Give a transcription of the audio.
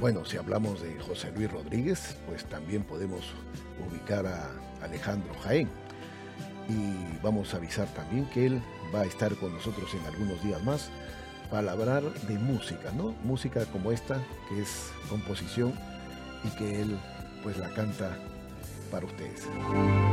Bueno, si hablamos de José Luis Rodríguez, pues también podemos ubicar a Alejandro Jaén. Y vamos a avisar también que él va a estar con nosotros en algunos días más para hablar de música, ¿no? Música como esta, que es composición y que él pues la canta para ustedes.